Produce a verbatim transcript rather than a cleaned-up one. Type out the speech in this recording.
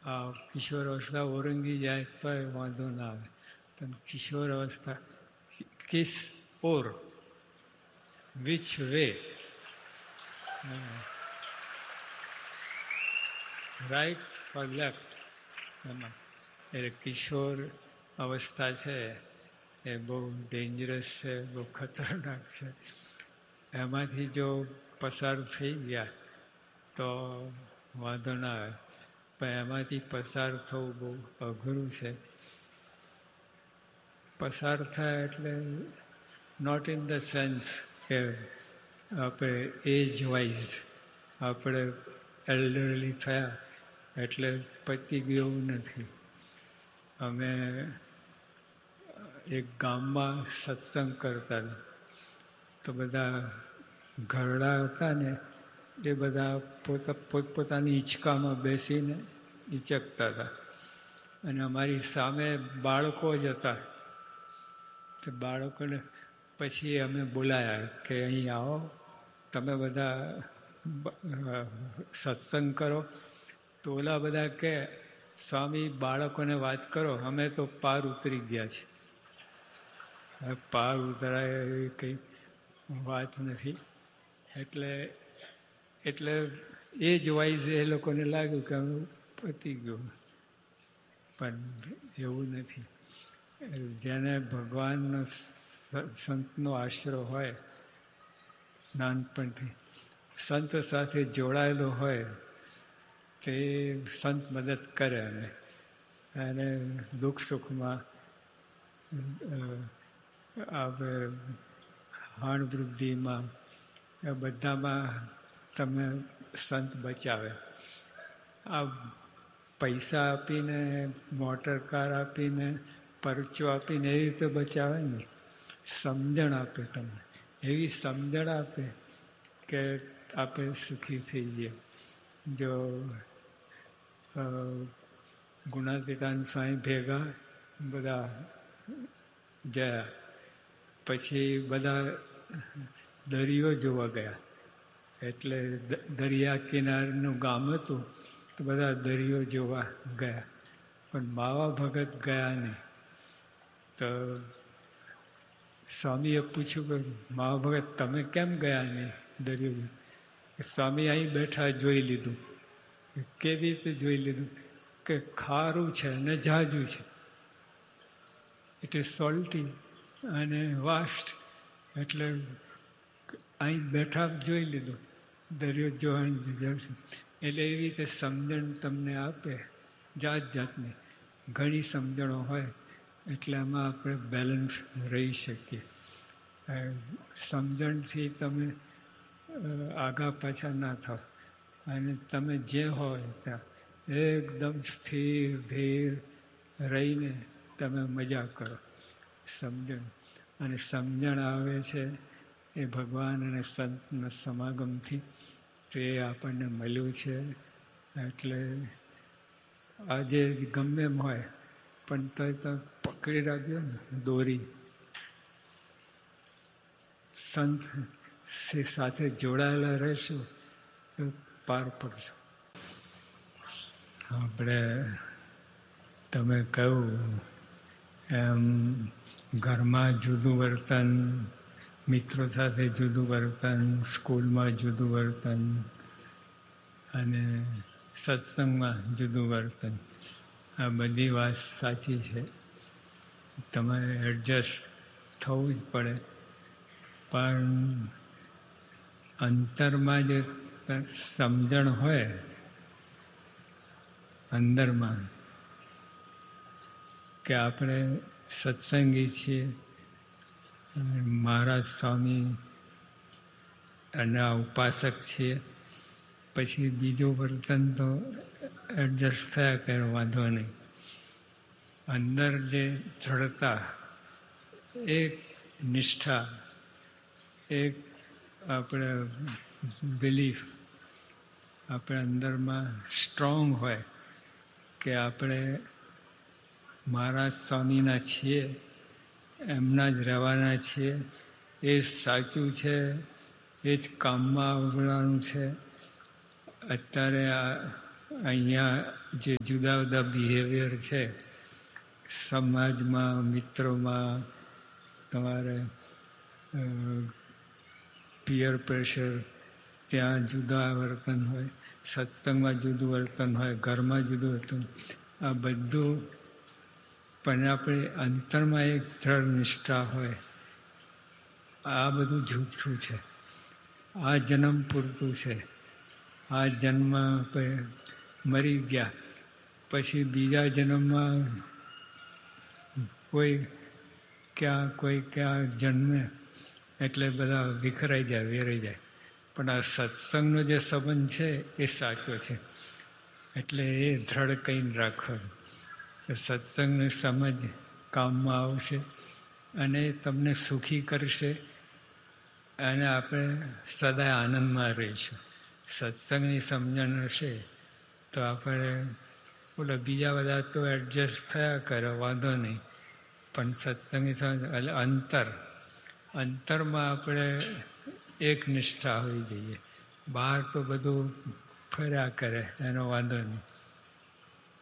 આ કિશોર અવસ્થા ઓરંગી જાય તો વાંધો ના આવે, પણ કિશોર અવસ્થા kiss or which way, right or left, એમાં એટલે કિશોર અવસ્થા છે એ બહુ ડેન્જરસ છે, બહુ ખતરનાક છે. એમાંથી જો પસાર થઈ ગયા તો વાંધો ના આવે, પણ એમાંથી પસાર થવું બહુ અઘરું છે. પસાર થાય એટલે નોટ ઇન ધ સેન્સ કે આપણે એજ વાઇઝ આપણે એલ્ડરલી થયા એટલે પતી ગયું નથી. અમે એક ગામમાં સત્સંગ કરતા હતા, તો બધા ઘરડા હતા ને એ બધા પોતા પોતપોતાની હિંચકામાં બેસીને હિંચકતા હતા, અને અમારી સામે બાળકો જ હતા. તો બાળકોને પછી અમે બોલાયા કે અહીં આવો, તમે બધા સત્સંગ કરો. તો ઓલા બધા કે સ્વામી બાળકોને વાત કરો, અમે તો પાર ઉતરી ગયા છે. પાર ઉતરાય એવી કંઈ વાત નથી. એટલે એટલે એ જ વાઇઝ એ લોકોને લાગ્યું કે અમે પતી ગયું, પણ એવું નથી. જેને ભગવાનનો સંતનો આશરો હોય, નાનપણથી સંત સાથે જોડાયેલો હોય, તે સંત મદદ કરે અને અને દુઃખ સુખમાં આપણે હાણ વૃદ્ધિમાં એ બધામાં તમે સંત બચાવે. આ પૈસા આપીને, મોટર કાર આપીને, પરચો આપીને એવી રીતે બચાવે ને, સમજણ આપે તમને, એવી સમજણ આપે કે આપણે સુખી થઈ જઈએ. જો ગુણાતીતાન સ્વામી ભેગા બધા ગયા, પછી બધા દરિયો જોવા ગયા. એટલે દરિયા કિનારેનું ગામ હતું, તો બધા દરિયો જોવા ગયા, પણ બાવા ભગત ગયા નહીં. તો સ્વામીએ પૂછ્યું કે બાવા ભગત તમે કેમ ગયા નહીં દરિયો? સ્વામી અહીં બેઠા જોઈ લીધું. કેવી રીતે જોઈ લીધું? કે ખારું છે અને જાજુ છે, ઇટ ઇઝ સોલ્ટી અને વાસ્ટ, એટલે અહીં બેઠા જોઈ લીધું, દરિયો જોવાની જરૂર છે. એટલે એવી રીતે સમજણ તમને આપે જાત જાતની, ઘણી સમજણો હોય, એટલે આમાં આપણે બેલેન્સ રહી શકીએ. સમજણથી તમે આગા પાછા ના થાવ, અને તમે જે હોય ત્યાં એકદમ સ્થિર ધીર રહીને તમે મજા કરો. સમજણ અને સમજણ આવે છે એ ભગવાન અને સંતના સમાગમથી, તે આપણને મળ્યું છે. એટલે આજે ગમે એમ હોય, પણ તો તો પકડી રાખ્યો ને દોરી, સંત સાથે જોડાયેલા રહેશું તો પાર પડશું. આપણે તમે કહ્યું એમ ઘરમાં જુદું વર્તન, મિત્રો સાથે જુદું વર્તન, સ્કૂલમાં જુદું વર્તન અને સત્સંગમાં જુદું વર્તન, આ બધી વાત સાચી છે. તમારે એડજસ્ટ થવું જ પડે. પણ અંતરમાં જે સમજણ હોય, અંદરમાં કે આપણે સત્સંગી છીએ, મહારાજ સ્વામી અને ઉપાસક છીએ, પછી બીજું વર્તન તો એડજસ્ટ થયા કરે, વાંધો નહીં. અંદર જે દ્રઢતા, એક નિષ્ઠા, એક આપણે બિલીફ આપણે અંદરમાં સ્ટ્રોંગ હોય કે આપણે મહારાજ સ્વામીના છીએ, એમના જ રહેવાના છીએ, એ જ સાચું છે, એ જ કામમાં આવવાનું છે. અત્યારે અહીંયા જે જુદા જુદા બિહેવિયર છે, સમાજમાં, મિત્રોમાં, તમારે પિયર પ્રેશર, ત્યાં જુદા વર્તન હોય, સત્સંગમાં જુદું વર્તન હોય, ઘરમાં જુદું વર્તન, આ બધું પણ આપણે અંતરમાં એક દ્રઢ નિષ્ઠા હોય, આ બધું જૂઠું છે. આ જન્મ પૂરતું છે. આ જન્મ મરી ગયા પછી બીજા જન્મમાં કોઈ ક્યાં કોઈ ક્યાં જન્મે એટલે બધા વિખરાઈ જાય, વેરાઈ જાય. પણ આ સત્સંગનો જે સંબંધ છે એ સાચો છે. એટલે એ દ્રઢ કહીને રાખવાનું. સત્સંગની સમજ કામમાં આવશે અને તમને સુખી કરશે અને આપણે સદાય આનંદમાં રહીશું. સત્સંગની સમજણ હશે તો આપણે ઓલા બીજા બધા તો એડજસ્ટ થયા કરે, વાંધો નહીં. પણ સત્સંગની સમજ એટલે અંતર અંતરમાં આપણે એક નિષ્ઠા હોવી જોઈએ. બહાર તો બધું ફર્યા કરે, એનો વાંધો નહીં.